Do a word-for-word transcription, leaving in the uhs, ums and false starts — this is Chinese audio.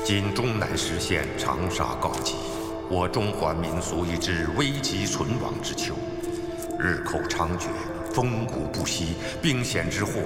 今终南实现长沙告急，我中华民族已至危急存亡之秋，日寇猖獗，风骨不息，兵险之祸